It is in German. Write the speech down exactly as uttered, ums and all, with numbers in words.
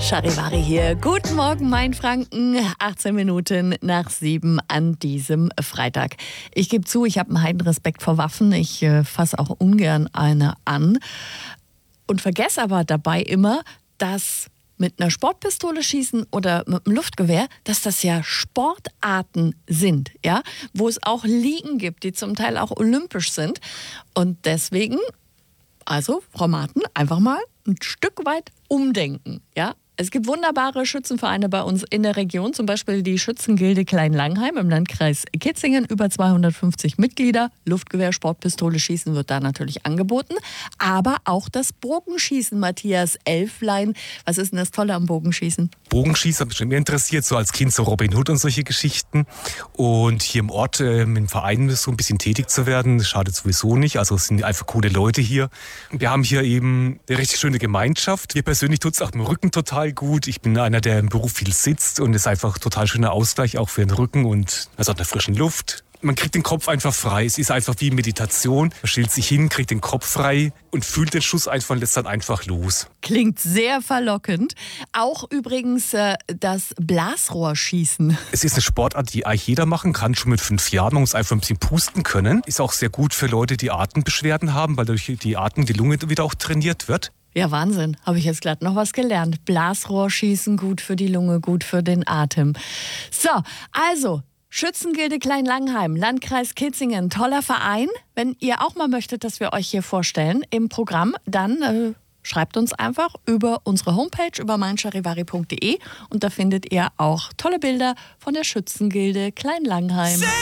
Charivari hier. Guten Morgen, Mainfranken. achtzehn Minuten nach sieben an diesem Freitag. Ich gebe zu, ich habe einen heiden Respekt vor Waffen. Ich äh, fasse auch ungern eine an. Und vergesse aber dabei immer, dass mit einer Sportpistole schießen oder mit einem Luftgewehr, dass das ja Sportarten sind, ja, wo es auch Ligen gibt, die zum Teil auch olympisch sind. Und deswegen, also Frau Marten, einfach mal ein Stück weit umdenken, ja. Es gibt wunderbare Schützenvereine bei uns in der Region, zum Beispiel die Schützengilde Klein-Langheim im Landkreis Kitzingen, über zweihundertfünfzig Mitglieder. Luftgewehr, Sportpistole schießen wird da natürlich angeboten, aber auch das Bogenschießen, Matthias Elflein. Was ist denn das Tolle am Bogenschießen? Bogenschießen hat mich schon mehr interessiert, so als Kind so Robin Hood und solche Geschichten. Und hier im Ort, äh, im Verein so ein bisschen tätig zu werden, das schadet sowieso nicht. Also es sind einfach coole Leute hier. Wir haben hier eben eine richtig schöne Gemeinschaft. Mir persönlich tut es auch im Rücken total gut. Ich bin einer, der im Beruf viel sitzt und ist einfach total schöner Ausgleich auch für den Rücken und also an der frischen Luft. Man kriegt den Kopf einfach frei. Es ist einfach wie Meditation. Man stellt sich hin, kriegt den Kopf frei und fühlt den Schuss einfach und lässt dann einfach los. Klingt sehr verlockend. Auch übrigens äh, das Blasrohrschießen. Es ist eine Sportart, die eigentlich jeder machen kann, schon mit fünf Jahren. Man muss einfach ein bisschen pusten können. Ist auch sehr gut für Leute, die Atembeschwerden haben, weil durch die Atmung die Lunge wieder auch trainiert wird. Ja, Wahnsinn. Habe ich jetzt gerade noch was gelernt. Blasrohrschießen, gut für die Lunge, gut für den Atem. So, also Schützengilde Klein-Langheim, Landkreis Kitzingen, toller Verein. Wenn ihr auch mal möchtet, dass wir euch hier vorstellen im Programm, dann äh, schreibt uns einfach über unsere Homepage, über mein charivari punkt de und da findet ihr auch tolle Bilder von der Schützengilde Klein-Langheim.